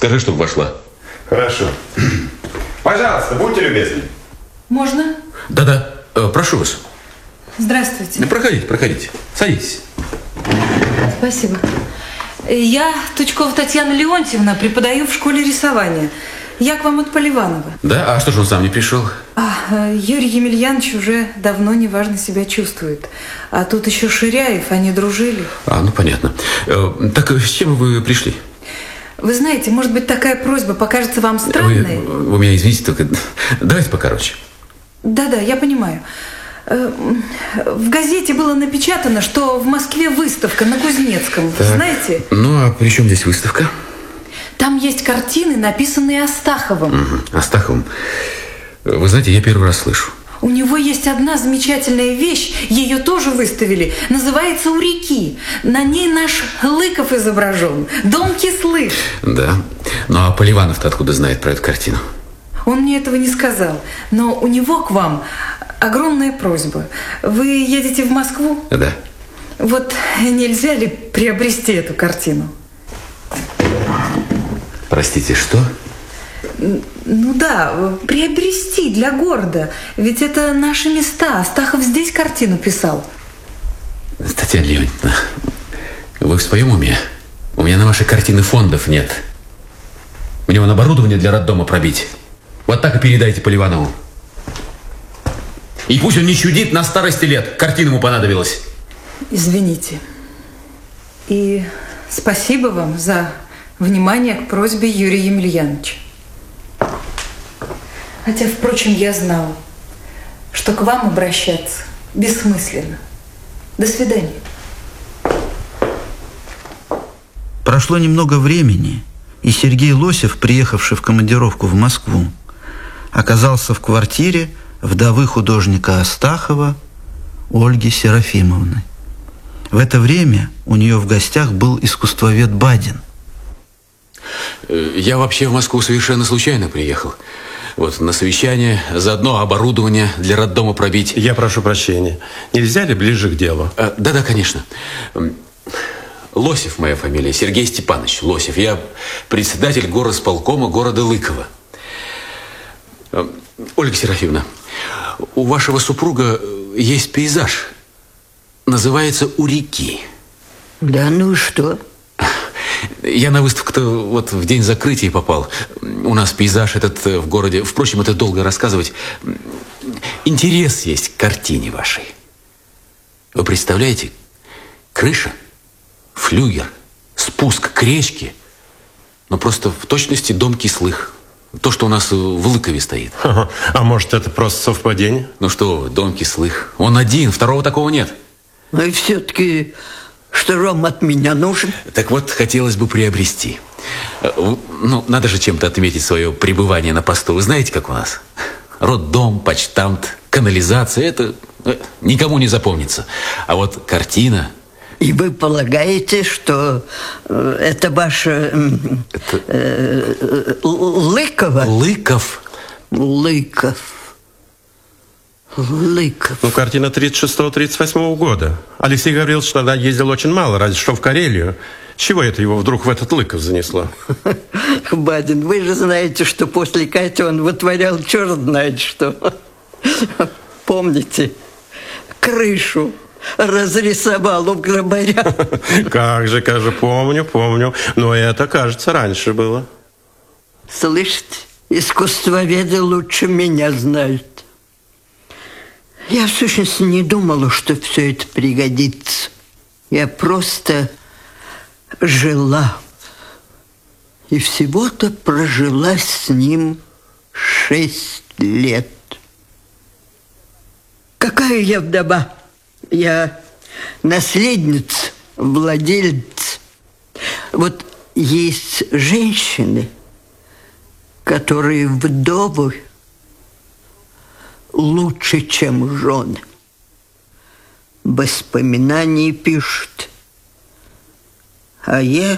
Скажи, чтобы вошла. Хорошо. Пожалуйста, будьте любезны. Можно? Да-да, прошу вас. Здравствуйте. Да проходите, проходите. Садитесь. Спасибо. Я Тучкова Татьяна Леонтьевна, преподаю в школе рисования. Я к вам от Поливанова. Да? А что же он сам не пришел? Юрий Емельянович уже давно неважно себя чувствует. А тут еще Ширяев, они дружили. Ну понятно. Так с чем вы пришли? Вы знаете, может быть, такая просьба покажется вам странной? Вы меня извините, только давайте покороче. Да-да, я понимаю. В газете было напечатано, что в Москве выставка на Кузнецком. Так. Знаете? Ну, а при чем здесь выставка? Там есть картины, написанные Астаховым. Астаховым. Вы знаете, я первый раз слышу. У него есть одна замечательная вещь, ее тоже выставили. Называется «У реки». На ней наш Лыков изображен. Дом Кислых. Да. Ну, а Поливанов-то откуда знает про эту картину? Он мне этого не сказал. Но у него к вам огромная просьба. Вы едете в Москву? Да. Вот нельзя ли приобрести эту картину? Простите, что? Ну да, приобрести для города. Ведь это наши места. Астахов здесь картину писал. Татьяна Леонидовна, вы в своем уме? У меня на ваши картины фондов нет. Мне вон оборудование для роддома пробить. Вот так и передайте Поливанову. И пусть он не чудит на старости лет. Картина ему понадобилась. Извините. И спасибо вам за внимание к просьбе Юрия Емельяновича. Хотя, впрочем, я знала, что к вам обращаться бессмысленно. До свидания. Прошло немного времени, и Сергей Лосев, приехавший в командировку в Москву, оказался в квартире вдовы художника Астахова Ольги Серафимовны. В это время у нее в гостях был искусствовед Бадин. Я вообще в Москву совершенно случайно приехал. Вот на совещание, заодно оборудование для роддома пробить. Я прошу прощения. Нельзя ли ближе к делу? Да-да, конечно. Лосев моя фамилия, Сергей Степанович Лосев. Я председатель горосполкома города Лыково. Ольга Серафимовна, у вашего супруга есть пейзаж. Называется «У реки». Да ну и что? Я на выставку-то вот в день закрытия попал. У нас пейзаж этот в городе. Впрочем, это долго рассказывать. Интерес есть к картине вашей. Вы представляете? Крыша, флюгер, спуск к речке. Ну, просто в точности дом Кислых. То, что у нас в Лыкове стоит. А может, это просто совпадение? Ну что вы, дом Кислых. Он один, второго такого нет. Ну и все-таки... Что вам от меня нужен? Так вот, хотелось бы приобрести. Ну, надо же чем-то отметить свое пребывание на посту. Вы знаете, как у нас? Роддом, почтамт, канализация. Это никому не запомнится. А вот картина... И вы полагаете, что это ваша... Лыкова? Лыков. Лыков. Лыков. Ну, картина 36-38 года. Алексей Гаврилович тогда ездил очень мало, разве что в Карелию. Чего это его вдруг в этот Лыков занесло? Бадин, вы же знаете, что после Кати он вытворял черт знает что. Помните? Крышу разрисовал у грабаря. Как же, помню. Но это, кажется, раньше было. Слышите, искусствоведы лучше меня знают. Я, в сущности, не думала, что все это пригодится. Я просто жила. И всего-то прожила с ним 6 лет. Какая я вдова? Я наследница, владелец. Вот есть женщины, которые вдовы лучше, чем жены. Воспоминания пишут. А я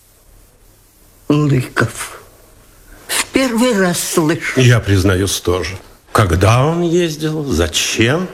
Лыков. В первый раз слышу. Я признаюсь тоже. Когда он ездил? Зачем?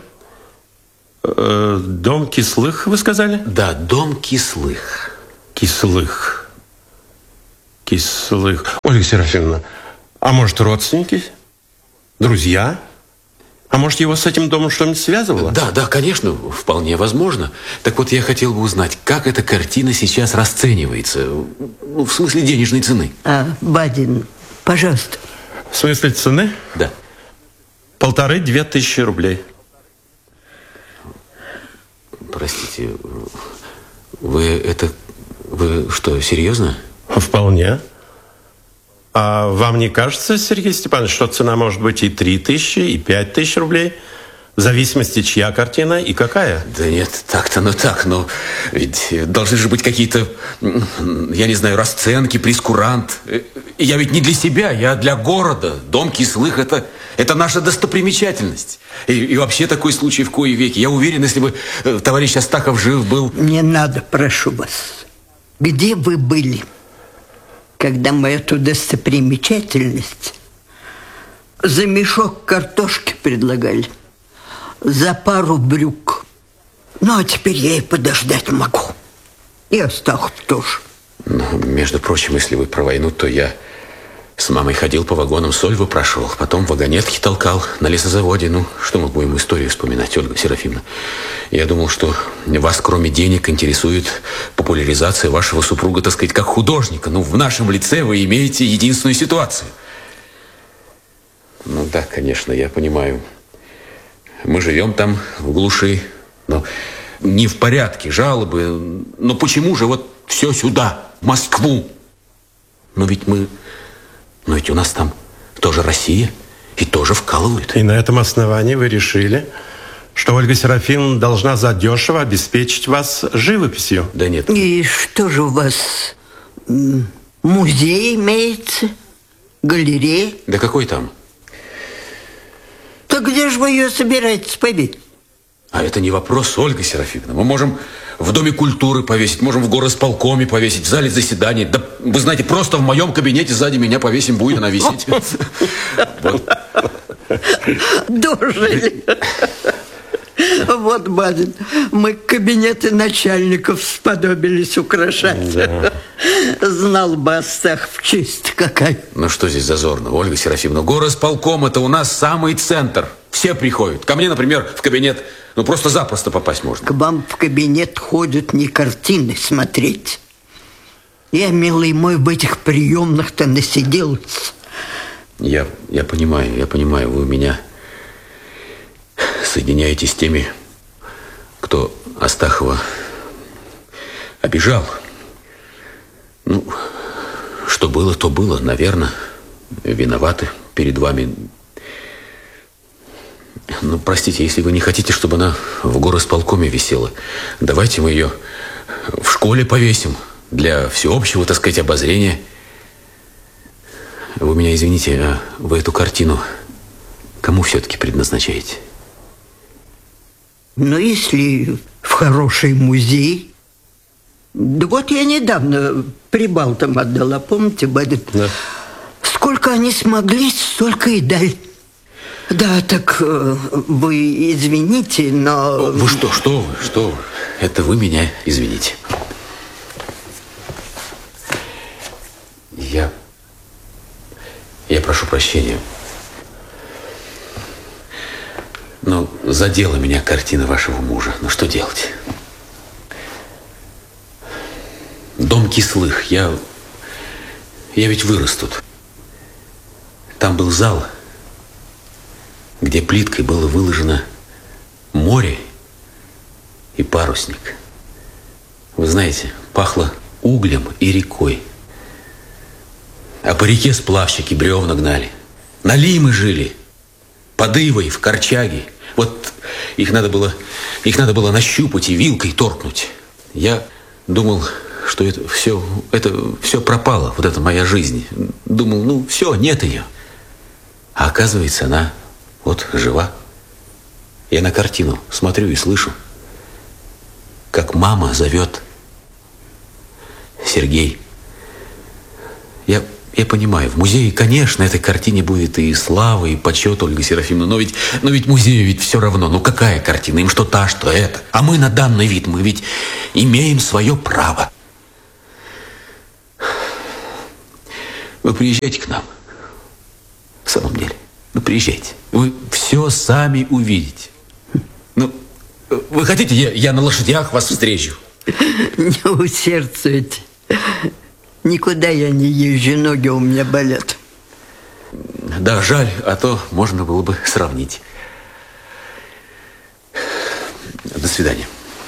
Дом Кислых, вы сказали? Да, дом Кислых. Кислых. кислых. Ольга Серафимовна, а может, родственники? Друзья? А может, его с этим домом что-нибудь связывало? Да, конечно, вполне возможно. Так вот, я хотел бы узнать, как эта картина сейчас расценивается? Ну, в смысле денежной цены. Бадин, пожалуйста. В смысле цены? Да. 1500-2000 рублей. Простите, вы что, серьезно? Вполне. А вам не кажется, Сергей Степанович, что цена может быть и 3000, и 5000 рублей? В зависимости, чья картина и какая? Да нет, но ведь должны же быть какие-то, я не знаю, расценки, прескурант. Я ведь не для себя, я для города. Дом Кислых – это наша достопримечательность. И вообще такой случай в кои веки. Я уверен, если бы товарищ Астахов жив был... Не надо, прошу вас. Где вы были, когда мы эту достопримечательность за мешок картошки предлагали? За пару брюк. Ну, а теперь я и подождать могу. И Астахов тоже. Ну, между прочим, если вы про войну, то я с мамой ходил по вагонам, соль выпрашивал, потом вагонетки толкал на лесозаводе. Ну, что мы будем историю вспоминать, Ольга Серафимовна? Я думал, что вас, кроме денег, интересует популяризация вашего супруга, так сказать, как художника. Ну, в нашем лице вы имеете единственную ситуацию. Ну, да, конечно, я понимаю. Мы живем там, в глуши, но не в порядке, жалобы. Но почему же вот все сюда, в Москву? Но ведь у нас там тоже Россия, и тоже вкалывают. И на этом основании вы решили, что Ольга Серафимовна должна задешево обеспечить вас живописью? Да нет. И что же у вас, музей имеется? Галерея? Да какой там? Так где же вы ее собираетесь побить? А это не вопрос, Ольга Серафимовна. Мы можем в Доме культуры повесить, можем в горосполкоме повесить, в зале заседаний. Да, вы знаете, просто в моем кабинете сзади меня повесим, будет она висеть. Дожили. Вот, Бадин, мы кабинеты начальников сподобились украшать. Да. Знал бы Астахов, честь какая. Ну что здесь зазорно, Ольга Серафимовна? Горосполком – это у нас самый центр. Все приходят. Ко мне, например, в кабинет, ну просто-запросто попасть можно. К вам в кабинет ходят не картины смотреть. Я, милый мой, в этих приемных-то насиделась. Я понимаю, вы меня соединяете с теми, кто Астахова обижал. Ну, что было, то было, наверное. Виноваты перед вами. Ну, простите, если вы не хотите, чтобы она в горосполкоме висела, давайте мы ее в школе повесим для всеобщего, так сказать, обозрения. Вы меня извините, а вы эту картину кому все-таки предназначаете? Ну, если в хороший музей. Да вот я недавно прибалтам отдала, помните, Бадин? Да. Сколько они смогли, столько и дали. Да, так вы извините, но... Вы что вы? Это вы меня извините. Я прошу прощения. Но задела меня картина вашего мужа. Ну что делать? Дом Кислых. Я ведь вырос тут. Там был зал, где плиткой было выложено море и парусник. Вы знаете, пахло углем и рекой. А по реке сплавщики бревна гнали. На Лимы жили, под Ивой, в Корчаге. Вот их надо было нащупать и вилкой торкнуть. Я думал, что это все пропало, вот эта моя жизнь. Думал, ну все, нет ее. А оказывается, она вот жива. Я на картину смотрю и слышу, как мама зовет: Сергей. Я понимаю, в музее, конечно, этой картине будет и слава, и почет, Ольга Серафимовна, но ведь музею ведь все равно. Ну какая картина? Им что та, что это. А мы на данный вид, мы ведь имеем свое право. Вы приезжайте к нам. В самом деле. Ну, приезжайте. Вы все сами увидите. Ну, вы хотите, я на лошадях вас встречу? Не усердствуйте. Никуда я не езжу, ноги у меня болят. Да, жаль, а то можно было бы сравнить. До свидания.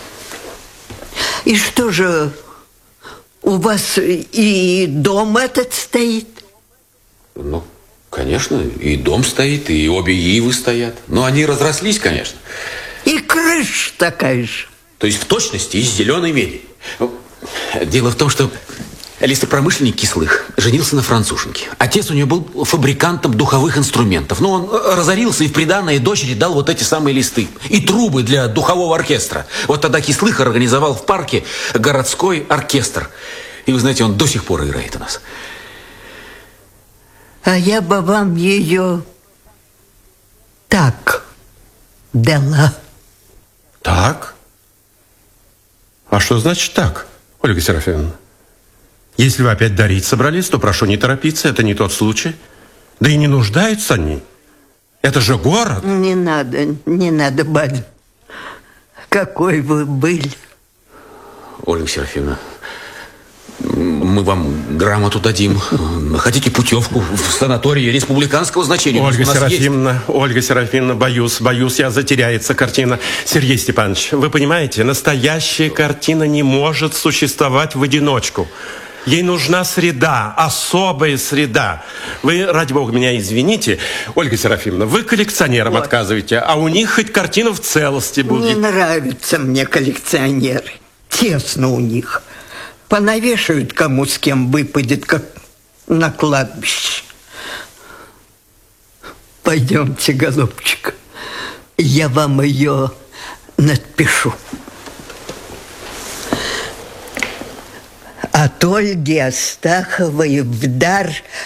И что же, у вас и дом этот стоит? Ну, конечно, и дом стоит, и обе ивы стоят. Но они разрослись, конечно. И крыша такая же. То есть в точности из зеленой меди. Дело в том, что листопромышленник Кислых женился на француженке. Отец у нее был фабрикантом духовых инструментов. Но он разорился и в приданое дочери дал вот эти самые листы. И трубы для духового оркестра. Вот тогда Кислых организовал в парке городской оркестр. И вы знаете, он до сих пор играет у нас. А я бы вам ее так дала. Так? А что значит так, Ольга Серафимовна? Если вы опять дарить собрались, то прошу не торопиться, это не тот случай. Да и не нуждаются они. Это же город. Не надо, батя. Какой вы были. Ольга Серафимовна, мы вам грамоту дадим. Хотите путевку в санатории республиканского значения? Ольга Серафимовна, боюсь, я затеряется картина. Сергей Степанович, вы понимаете, настоящая картина не может существовать в одиночку. Ей нужна среда, особая среда. Вы, ради бога, меня извините, Ольга Серафимовна, вы коллекционерам отказываете, а у них хоть картина в целости будет. Не нравятся мне коллекционеры. Тесно у них. Понавешают, кому с кем выпадет, как на кладбище. Пойдемте, голубчик, я вам ее надпишу. От Ольги Астаховой в дар.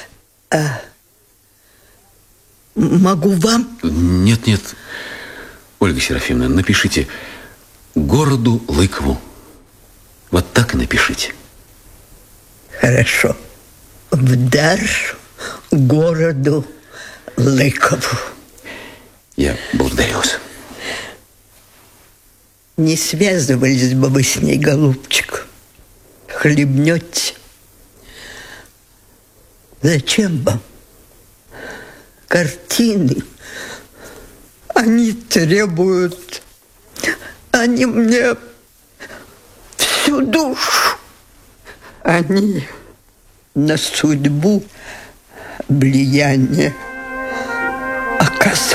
Могу вам? Нет. Ольга Серафимовна, напишите городу Лыкову. Вот так и напишите. Хорошо. В дар городу Лыкову. Я благодарю вас. Не связывались бы вы с ней, голубчик. Хлебнете. Зачем вам? Картины. Они требуют. Они мне всю душу. Они на судьбу влияние